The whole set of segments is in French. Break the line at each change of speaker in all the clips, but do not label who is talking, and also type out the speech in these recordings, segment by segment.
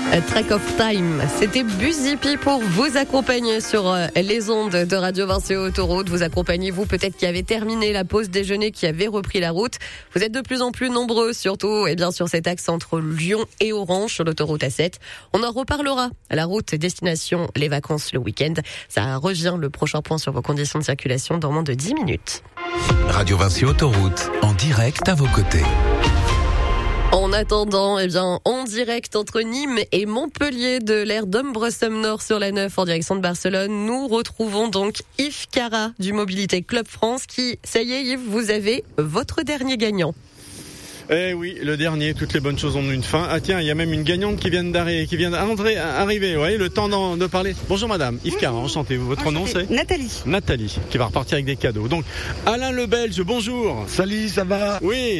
Track of Time, c'était Buzipi pour vous accompagner sur les ondes de Radio Vinci Autoroute. Vous accompagnez, vous peut-être qui avez terminé la pause déjeuner, qui avez repris la route. Vous êtes de plus en plus nombreux, surtout sur cet axe entre Lyon et Orange sur l'autoroute A7. On en reparlera à la route destination les vacances le week-end. Ça revient le prochain point sur vos conditions de circulation dans moins de 10 minutes.
Radio Vinci Autoroute, en direct à vos côtés.
En attendant, en direct entre Nîmes et Montpellier de l'aire d'Ombresum Nord sur la 9 en direction de Barcelone, nous retrouvons donc Yves Cara du Mobilité Club France qui, ça y est Yves, vous avez votre dernier gagnant.
Eh oui, le dernier, toutes les bonnes choses ont une fin. Ah tiens, il y a même une gagnante qui vient d'arriver, ouais, le temps de parler. Bonjour madame, Yves Cara, enchanté. Votre nom c'est Nathalie, qui va repartir avec des cadeaux. Donc, Alain le Belge, bonjour.
Salut, ça va?
Oui,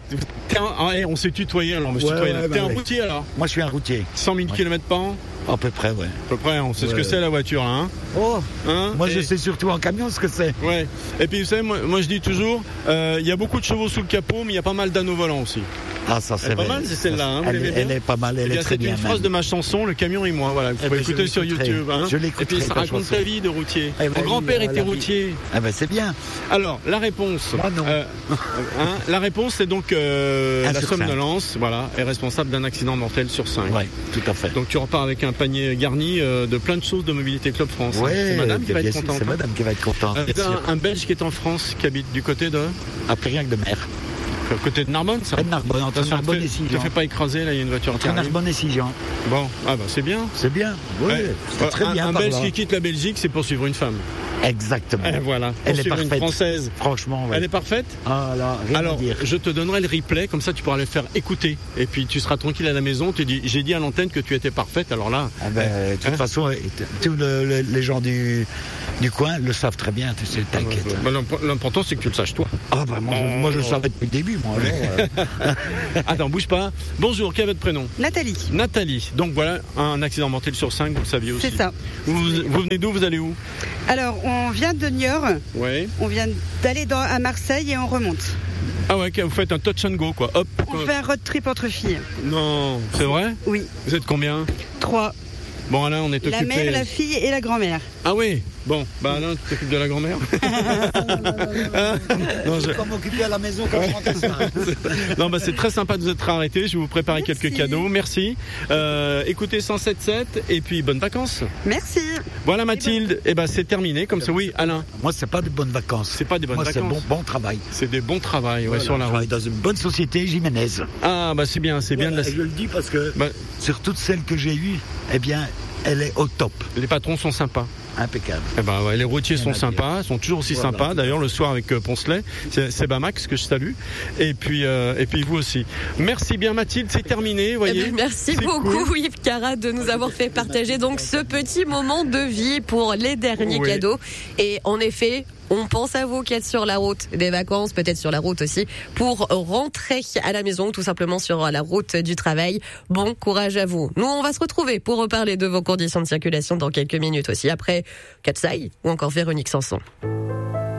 on s'est tutoyé, alors on me tutoie. T'es un routier alors?
Moi je suis un routier.
100 000 km par an?
À peu près, ouais.
À peu près, on sait ce que c'est la voiture là, hein?
Oh, moi je sais surtout en camion ce que c'est.
Ouais. Et puis vous savez, moi je dis toujours, il y a beaucoup de chevaux sous le capot, mais il y a pas mal d'ânes au volant aussi.
Ah, ça c'est
pas mal, c'est celle-là, hein,
elle est pas mal, elle est très bien.
C'est une phrase de ma chanson, Le camion et moi, voilà, vous pouvez écouter sur YouTube. Hein.
Je l'écouterai.
Et puis ça raconte ta vie de routier. Mon grand-père était routier.
Ah ben c'est bien.
Alors, la réponse.
Moi non.
La réponse c'est donc la somnolence, voilà, est responsable d'un accident mortel sur 5.
Oui, tout à fait.
Donc tu repars avec un panier garni de plein de choses de Mobilité Club France.
Ouais,
c'est madame qui va être contente.
C'est madame qui va être contente.
Un Belge qui est en France, qui habite du côté de
Périac-de-Mer.
Côté de Narbonne, ça?
Narbonne, entre Narbonne et Sigean.
Ne te fais pas écraser, là, il y a une voiture qui arrive.
Narbonne et Sigean.
Bon, c'est bien.
C'est bien, oui, c'est très bien.
Un Belge qui quitte la Belgique, c'est pour suivre une femme.
Exactement.
Et voilà.
Elle est parfaite.
Une Française.
Franchement, ouais.
Elle est parfaite?
Ah là, rien à dire.
Je te donnerai le replay, comme ça tu pourras le faire écouter. Et puis tu seras tranquille à la maison. J'ai dit à l'antenne que tu étais parfaite, alors là.
De toute façon, tous les gens du coin le savent très bien, tu sais, t'inquiète.
L'important c'est que tu le saches toi.
Ah bah moi je le savais depuis le début, moi.
Attends, bouge pas. Bonjour, quel est votre prénom?
Nathalie.
Donc voilà, un accident mortel sur 5, vous le saviez aussi.
C'est ça.
Vous venez d'où? Vous allez où?
Alors, on vient de Niort.
Ouais.
On vient d'aller à Marseille et on remonte.
Ah ouais, vous faites un touch and go, quoi. Hop.
On fait un road trip entre filles.
Non, c'est vrai?
Oui.
Vous êtes combien?
3.
Bon, Alain, on est occupé.
La mère, la fille et la grand-mère.
Ah oui. Bon, Alain, tu t'occupes de la grand-mère?
Je vais pas m'occuper à la maison quand je rentre à ça.
Non, c'est très sympa de vous être arrêté. Je vais vous préparer quelques cadeaux. Merci. Écoutez 107.7 et puis bonnes vacances.
Merci.
Voilà Mathilde. C'est terminé comme ça. Oui, Alain.
Moi, c'est pas de bonnes vacances.
C'est pas des bonnes vacances.
Moi, c'est bon travail.
C'est des bons travails, ouais, sur la route.
Je travaille dans une bonne société, Jiménez.
Ah, c'est bien, c'est bien de la.
Je le dis parce que sur toutes celles que j'ai eues, elle est au top.
Les patrons sont sympas.
Impeccable.
Les routiers sont sympas, sont toujours aussi sympas. D'ailleurs, le soir avec Poncelet, c'est Bamax que je salue. Et puis vous aussi. Merci bien Mathilde, c'est terminé, voyez.
Merci beaucoup Yves Cara de nous avoir fait partager donc ce petit moment de vie pour les derniers cadeaux. Et en effet, on pense à vous qui êtes sur la route des vacances, peut-être sur la route aussi, pour rentrer à la maison, tout simplement sur la route du travail. Bon courage à vous. Nous, on va se retrouver pour reparler de vos conditions de circulation dans quelques minutes aussi, après Katsai ou encore Véronique Sanson.